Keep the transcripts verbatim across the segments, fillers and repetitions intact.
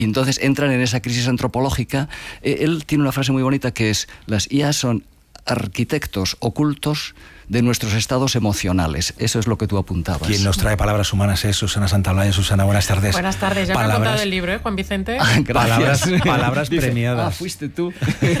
y entonces entran en esa crisis antropológica. Eh, él tiene una frase muy bonita que es: las I A son arquitectos ocultos de nuestros estados emocionales. Eso es lo que tú apuntabas. Quien nos trae palabras humanas es Susana Santaolalla. Susana, buenas tardes. Buenas tardes, ya palabras... me ha contado el libro, ¿eh, Juan Vicente? Ah, palabras palabras Dice, premiadas. Ah, fuiste tú.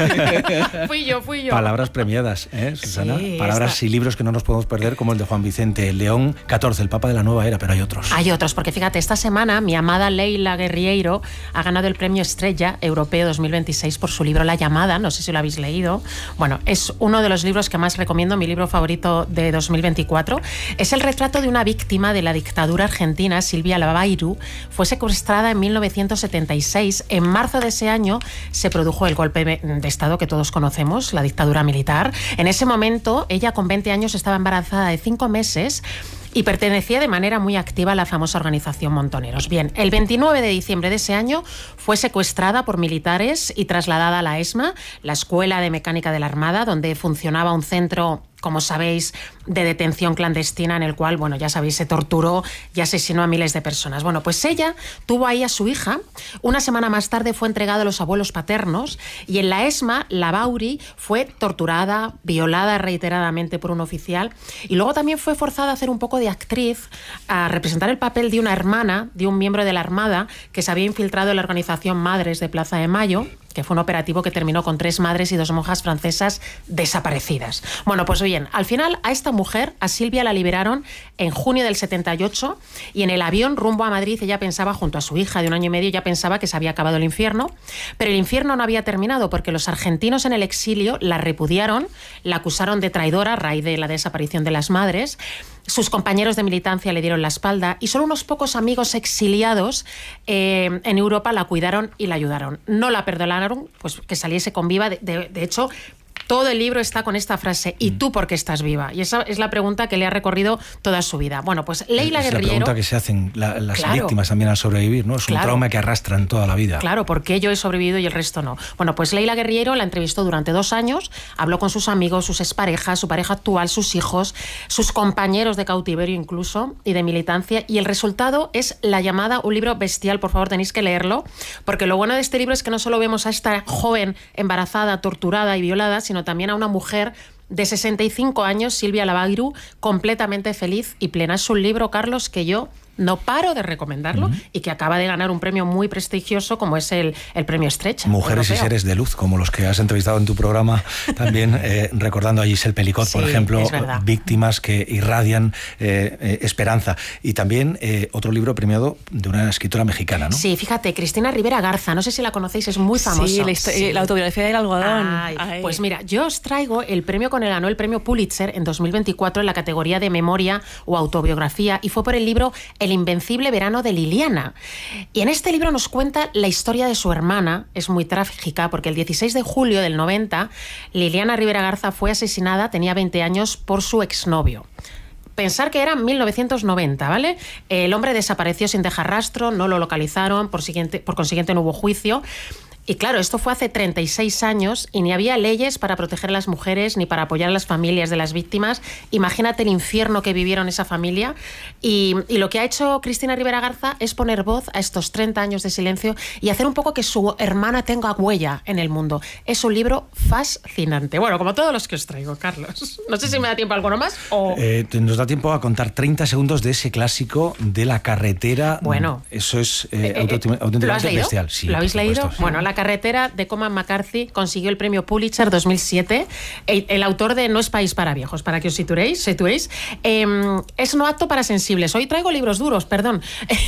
fui yo, fui yo. Palabras premiadas, ¿eh, Susana? Sí, palabras esta... y libros que no nos podemos perder, como el de Juan Vicente León catorce, el Papa de la Nueva Era, pero hay otros. Hay otros, porque fíjate, esta semana mi amada Leila Guerriero ha ganado el premio Estrella Europeo dos mil veintiséis por su libro La Llamada, no sé si lo habéis leído. Bueno, es uno de los libros que más recomiendo, mi libro favorito de dos mil veinticuatro. Es el retrato de una víctima de la dictadura argentina, Silvia Lavairo. Fue secuestrada en mil novecientos setenta y seis. En marzo de ese año se produjo el golpe de Estado que todos conocemos, la dictadura militar. En ese momento, ella con veinte años estaba embarazada de cinco meses y pertenecía de manera muy activa a la famosa organización Montoneros. Bien, el veintinueve de diciembre de ese año fue secuestrada por militares y trasladada a la ESMA, la Escuela de Mecánica de la Armada, donde funcionaba un centro, como sabéis, de detención clandestina en el cual, bueno, ya sabéis, se torturó y asesinó a miles de personas. Bueno, pues ella tuvo ahí a su hija. Una semana más tarde fue entregada a los abuelos paternos y en la ESMA, Lavauri fue torturada, violada reiteradamente por un oficial y luego también fue forzada a hacer un poco de actriz, a representar el papel de una hermana de un miembro de la Armada que se había infiltrado en la organización Madres de Plaza de Mayo, que fue un operativo que terminó con tres madres y dos monjas francesas desaparecidas. Bueno, pues bien, al final a esta mujer, a Silvia, la liberaron en junio del setenta y ocho y en el avión rumbo a Madrid ella pensaba, junto a su hija de un año y medio, ya pensaba que se había acabado el infierno, pero el infierno no había terminado porque los argentinos en el exilio la repudiaron, la acusaron de traidora a raíz de la desaparición de las madres. Sus compañeros de militancia le dieron la espalda y solo unos pocos amigos exiliados eh, en Europa la cuidaron y la ayudaron. No la perdonaron, pues que saliese con viva. De, de, de hecho, todo el libro está con esta frase: ¿y tú por qué estás viva? Y esa es la pregunta que le ha recorrido toda su vida. Bueno, pues Leila es Guerriero... Es la pregunta que se hacen la, las claro, víctimas también al sobrevivir, ¿no? Es un claro, trauma que arrastran toda la vida. Claro, ¿por qué yo he sobrevivido y el resto no? Bueno, pues Leila Guerriero la entrevistó durante dos años, habló con sus amigos, sus exparejas, su pareja actual, sus hijos, sus compañeros de cautiverio incluso, y de militancia, y el resultado es La Llamada, un libro bestial, por favor tenéis que leerlo, porque lo bueno de este libro es que no solo vemos a esta joven embarazada, torturada y violada, sino también a una mujer de sesenta y cinco años, Silvia Lavairo, completamente feliz y plena. Es un libro, Carlos, que yo no paro de recomendarlo uh-huh. y que acaba de ganar un premio muy prestigioso como es el, el premio Estrella. Mujeres europeo. Y seres de luz, como los que has entrevistado en tu programa, también eh, recordando a Giselle Pelicot, sí, por ejemplo, víctimas que irradian eh, eh, esperanza. Y también eh, otro libro premiado de una escritora mexicana, ¿no? Sí, fíjate, Cristina Rivera Garza, no sé si la conocéis, es muy famosa. Sí, la, sí. la autobiografía del algodón. Ay, Ay. Pues mira, yo os traigo el premio con el ganó el premio Pulitzer en dos mil veinticuatro en la categoría de memoria o autobiografía y fue por el libro El invencible verano de Liliana. Y en este libro nos cuenta la historia de su hermana. Es muy trágica porque el dieciséis de julio del noventa Liliana Rivera Garza fue asesinada, tenía veinte años, por su exnovio. Pensar que era mil novecientos noventa, ¿vale? El hombre desapareció sin dejar rastro, no lo localizaron, por, siguiente, por consiguiente no hubo juicio. Y claro, esto fue hace treinta y seis años y ni había leyes para proteger a las mujeres ni para apoyar a las familias de las víctimas. Imagínate el infierno que vivieron esa familia. Y, y lo que ha hecho Cristina Rivera Garza es poner voz a estos treinta años de silencio y hacer un poco que su hermana tenga huella en el mundo. Es un libro fascinante. Bueno, como todos los que os traigo, Carlos. No sé si me da tiempo a alguno más o... Eh, nos da tiempo a contar treinta segundos de ese clásico de La carretera. Bueno. Eso es eh, eh, auténticamente bestial. Sí, ¿lo habéis leído? Supuesto, sí. Bueno, La carretera de Cormac McCarthy consiguió el premio Pulitzer dos mil siete. El, el autor de No es país para viejos, para que os situéis. situéis. Eh, es no apto para sensibles. Hoy traigo libros duros, perdón.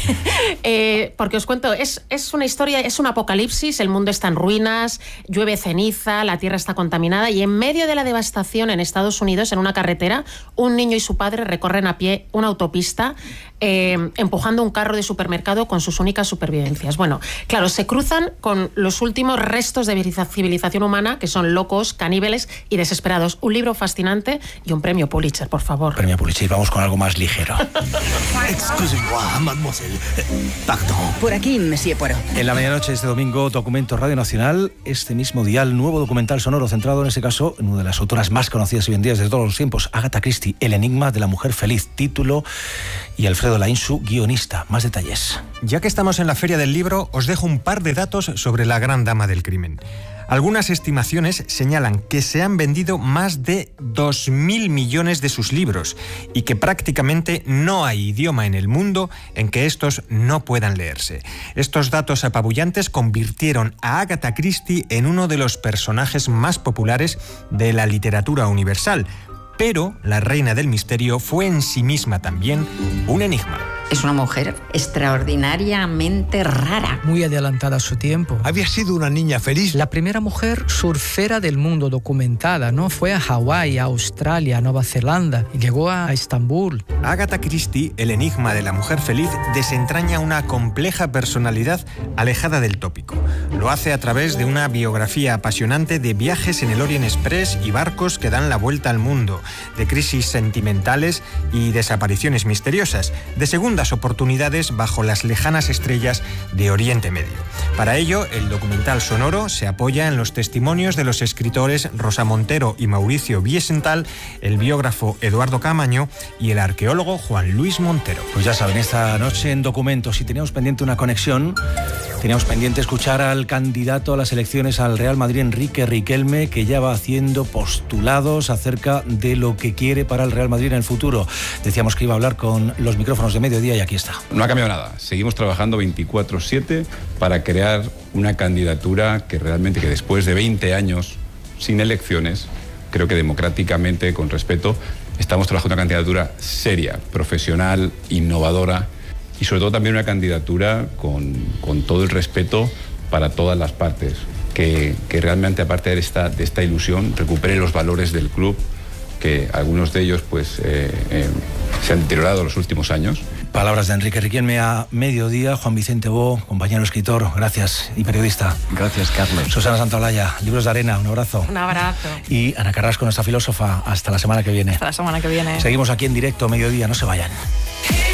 eh, porque os cuento, es, es una historia, es un apocalipsis, el mundo está en ruinas, llueve ceniza, la tierra está contaminada y en medio de la devastación en Estados Unidos, en una carretera, un niño y su padre recorren a pie una autopista eh, empujando un carro de supermercado con sus únicas supervivencias. Bueno, claro, se cruzan con los últimos restos de civilización humana, que son locos, caníbales y desesperados. Un libro fascinante y un premio Pulitzer, por favor. Premio Pulitzer, vamos con algo más ligero. Excusez-moi, mademoiselle. Pardon. Por aquí, monsieur Poirot. En la medianoche de este domingo, Documento Radio Nacional, este mismo dial, nuevo documental sonoro centrado en este caso en una de las autoras más conocidas y vendidas de todos los tiempos, Agatha Christie, El enigma de la mujer feliz, título, y Alfredo Alfredo Laín, su guionista. Más detalles. Ya que estamos en la Feria del Libro, os dejo un par de datos sobre la gran dama del crimen. Algunas estimaciones señalan que se han vendido más de dos mil millones de sus libros y que prácticamente no hay idioma en el mundo en que estos no puedan leerse. Estos datos apabullantes convirtieron a Agatha Christie en uno de los personajes más populares de la literatura universal. Pero la reina del misterio fue en sí misma también un enigma. Es una mujer extraordinariamente rara. Muy adelantada a su tiempo. Había sido una niña feliz. La primera mujer surfera del mundo documentada, ¿no? Fue a Hawái, a Australia, a Nueva Zelanda y llegó a Estambul. Agatha Christie, el enigma de la mujer feliz, desentraña una compleja personalidad alejada del tópico. Lo hace a través de una biografía apasionante de viajes en el Orient Express y barcos que dan la vuelta al mundo, de crisis sentimentales y desapariciones misteriosas, de segundas oportunidades bajo las lejanas estrellas de Oriente Medio. Para ello, el documental sonoro se apoya en los testimonios de los escritores Rosa Montero y Mauricio Wiesenthal, el biógrafo Eduardo Camaño y el arqueólogo Juan Luis Montero. Pues ya saben, esta noche en Documentos, si teníamos pendiente una conexión, teníamos pendiente escuchar al candidato a las elecciones al Real Madrid, Enrique Riquelme, que ya va haciendo postulados acerca de lo que quiere para el Real Madrid en el futuro. Decíamos que iba a hablar con los micrófonos de Mediodía y aquí está. No ha cambiado nada. Seguimos trabajando veinticuatro siete para crear una candidatura que realmente, que después de veinte años sin elecciones, creo que democráticamente, con respeto, estamos trabajando una candidatura seria, profesional, innovadora y sobre todo también una candidatura con, con todo el respeto para todas las partes, que, que realmente, aparte de esta, de esta ilusión, recupere los valores del club, que algunos de ellos pues eh, eh, se han deteriorado en los últimos años. Palabras de Enrique Riquelme a Mediodía. Juan Vicente Bo, compañero escritor, gracias, y periodista. Gracias, Carlos. Susana Santaolalla, Libros de Arena, un abrazo. Un abrazo. Y Ana Carrasco, nuestra filósofa, hasta la semana que viene. Hasta la semana que viene. Seguimos aquí en directo, Mediodía, no se vayan.